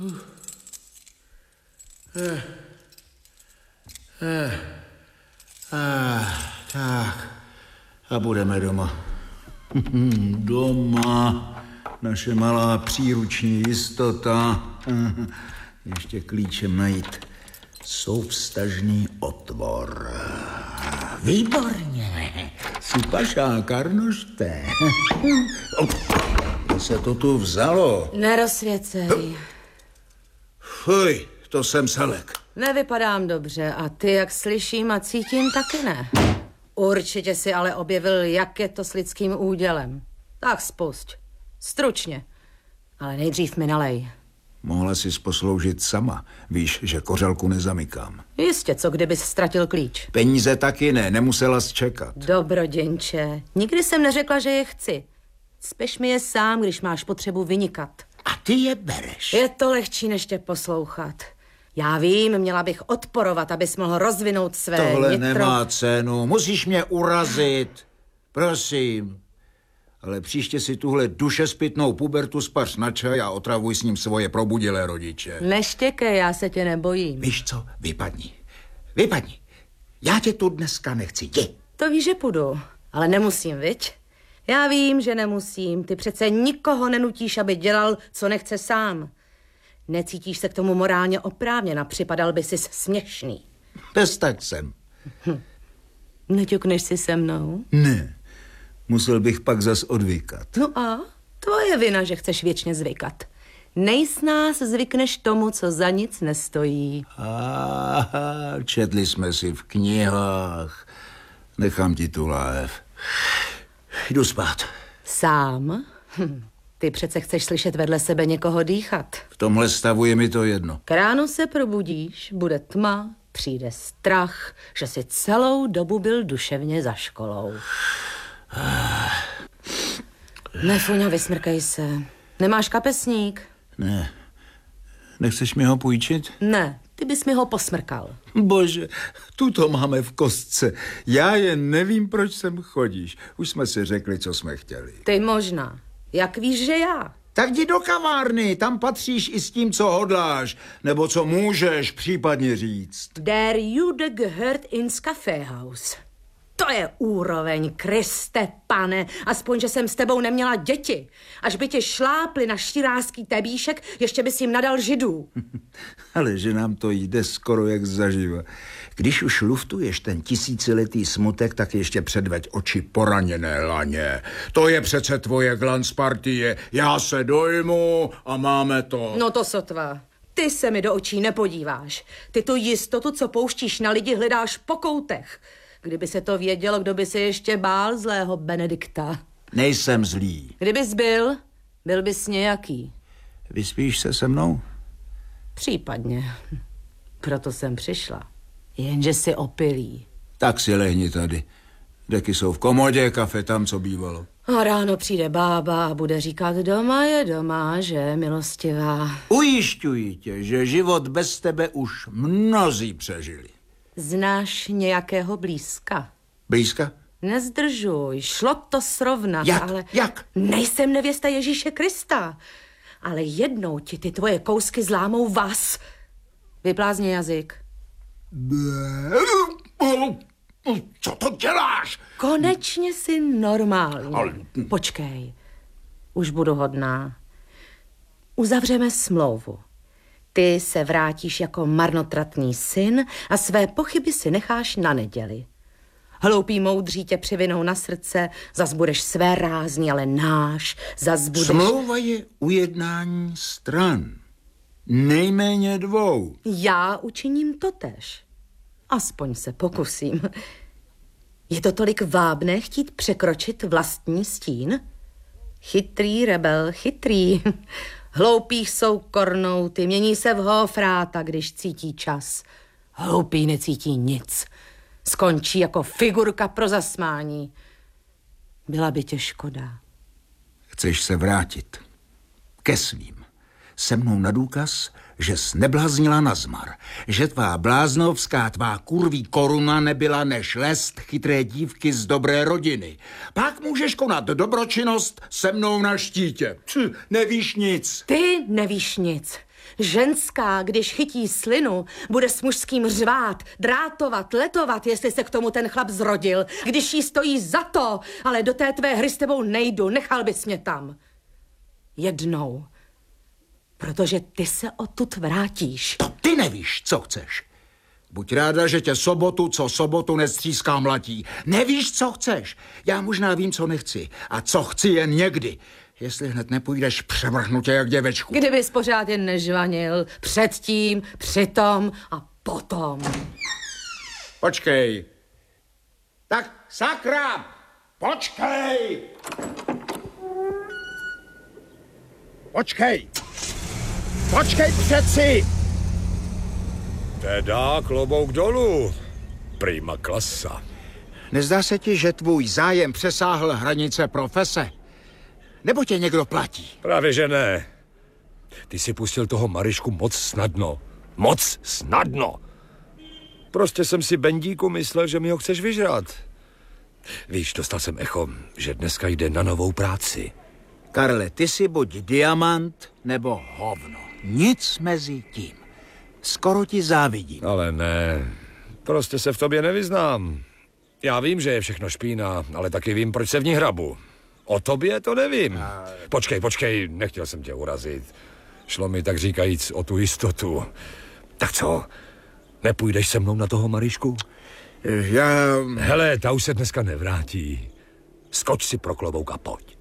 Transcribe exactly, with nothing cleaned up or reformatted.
Eh. Eh. Ah, tak. A budeme doma. Doma. Naše malá příruční jistota. Ještě klíčem najít souvztažný otvor. Výborně. Supašák, Arnošte. Kde se to tu vzalo? Nerozsvěcej. Fuj, to jsem Selek. Nevypadám dobře a ty, jak slyším a cítím, taky ne. Určitě si ale objevil, jak je to s lidským údělem. Tak spusť. Stručně. Ale nejdřív mi nalej. Mohla jsi posloužit sama. Víš, že kořalku nezamykám. Jistě, co kdybys ztratil klíč. Peníze taky ne, nemusela jsi čekat. Dobroděnče, nikdy jsem neřekla, že je chci. Speš mi je sám, když máš potřebu vynikat. A ty je bereš. Je to lehčí, než tě poslouchat. Já vím, měla bych odporovat, abys mohl rozvinout své Tohle nitro. nemá cenu, musíš mě urazit. Prosím. Ale příště si tuhle dušespitnou pubertu spař na čaj a otravuj s ním svoje probudilé rodiče. Neštěkej, já se tě nebojím. Víš co, vypadni. Vypadni. Já tě tu dneska nechci, jdi. To víš, že půjdu, ale nemusím, viď? Já vím, že nemusím. Ty přece nikoho nenutíš, aby dělal, co nechce sám. Necítíš se k tomu morálně oprávněna, připadal by si směšný. Bez tak jsem. Hm. Neťukneš si se mnou? Ne. Musel bych pak zas odvykat. No a? Tvoje vina, že chceš věčně zvykat. Nejsnáz zvykneš tomu, co za nic nestojí. Aha, četli jsme si v knihách. Nechám ti tu láhev. Jdu spát. Sám? Hm. Ty přece chceš slyšet vedle sebe někoho dýchat. V tomhle stavu je mi to jedno. K ránu se probudíš, bude tma, přijde strach, že jsi celou dobu byl duševně za školou. Nefuň a vysmrkej se. Nemáš kapesník? Ne. Nechceš mi ho půjčit? Ne, ty bys mi ho posmrkal. Bože, tuto máme v kostce. Já jen nevím, proč sem chodíš. Už jsme si řekli, co jsme chtěli. Ty možná. Jak víš, že já? Tak jdi do kavárny, tam patříš i s tím, co hodláš, nebo co můžeš případně říct. Der Jude gehört ins Kaffeehaus. To je úroveň, Kriste pane, aspoň, že jsem s tebou neměla děti. Až by tě šlápli na štíráský tebíšek, ještě bys jim nadal židů. Ale že nám to jde skoro jak zaživa. Když už luftuješ ten tisíciletý smutek, tak ještě předveď oči poraněné laně. To je přece tvoje glanzpartie. Já se dojmu a máme to. No to sotva. Ty se mi do očí nepodíváš. Ty tu jistotu, co pouštíš na lidi, hledáš po koutech. Kdyby se to vědělo, kdo by se ještě bál zlého Benedikta. Nejsem zlý. Kdybys byl, byl bys nějaký. Vyspíš se se mnou? Případně. Proto jsem přišla. Jenže si opilý. Tak si lehni tady. Deky jsou v komodě, kafe tam, co bývalo. A ráno přijde bába a bude říkat, doma je doma, že, milostivá. Ujišťuji tě, že život bez tebe už mnozí přežili. Znáš nějakého blízka? Blízka? Nezdržuj, šlo to srovnat, Jak? ale... Jak? Nejsem nevěsta Ježíše Krista, ale jednou ti ty tvoje kousky zlámou vás. Vyplázně jazyk. Co to děláš? Konečně jsi normální. Ale... Počkej, už budu hodná. Uzavřeme smlouvu. Ty se vrátíš jako marnotratný syn a své pochyby si necháš na neděli. Hloupí moudří tě přivinou na srdce, zas budeš své rázný, ale náš, zas budeš... Smlouva je ujednání stran. Nejméně dvou. Já učiním totéž. Aspoň se pokusím. Je to tolik vábné chtít překročit vlastní stín? Chytrý rebel, chytrý. Hloupých jsou kornouty, mění se v hofráta, když cítí čas. Hloupý necítí nic. Skončí jako figurka pro zasmání. Byla by tě škoda. Chceš se vrátit ke svým. Se mnou na důkaz, že jsi nebláznila na zmar. Že tvá bláznovská, tvá kurví koruna nebyla než lest chytré dívky z dobré rodiny. Pak můžeš konat dobročinnost se mnou na štítě. Či, nevíš nic. Ty nevíš nic. Ženská, když chytí slinu, bude s mužským řvát, drátovat, letovat, jestli se k tomu ten chlap zrodil. Když jí stojí za to, ale do té tvé hry s tebou nejdu, nechal bys mě tam. Jednou. Protože ty se odtud vrátíš. To ty nevíš, co chceš. Buď ráda, že tě sobotu, co sobotu nestříská mlatí. Nevíš, co chceš. Já možná vím, co nechci. A co chci jen někdy. Jestli hned nepůjdeš převrhnutě jak děvečku. Kdybys pořád jen nežvanil. Předtím, přitom a potom. Počkej. Tak sakra, počkej. Počkej. Počkej přeci. Teda klobouk dolů. Prima klasa. Nezdá se ti, že tvůj zájem přesáhl hranice profese? Nebo tě někdo platí? Právě že ne. Ty si pustil toho Marišku moc snadno. Moc snadno. Prostě jsem si, Bendíku, myslel, že mi ho chceš vyžrat. Víš, dostal jsem echo, že dneska jde na novou práci. Karle, ty jsi buď diamant nebo hovno. Nic mezi tím. Skoro ti závidím. Ale ne, prostě se v tobě nevyznám. Já vím, že je všechno špína, ale taky vím, proč se v ní hrabu. O tobě to nevím. A... Počkej, počkej, nechtěl jsem tě urazit. Šlo mi tak říkajíc o tu jistotu. Tak co, nepůjdeš se mnou na toho Marišku? Já... Hele, ta už se dneska nevrátí. Skoč si pro klobouk a pojď.